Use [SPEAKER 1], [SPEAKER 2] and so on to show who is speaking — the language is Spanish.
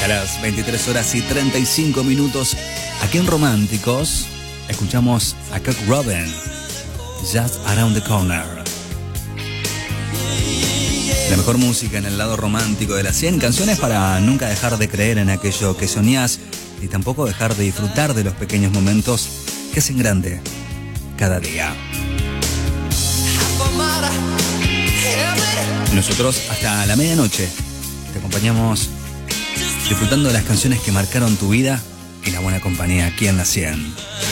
[SPEAKER 1] las 23 horas y 35 minutos, aquí en Románticos, escuchamos a Cock Robin, Just Around the Corner. La mejor música en el lado romántico de las 100 canciones para nunca dejar de creer en aquello que soñás y tampoco dejar de disfrutar de los pequeños momentos que hacen grande cada día. Nosotros hasta la medianoche te acompañamos disfrutando de las canciones que marcaron tu vida y la buena compañía aquí en la 100.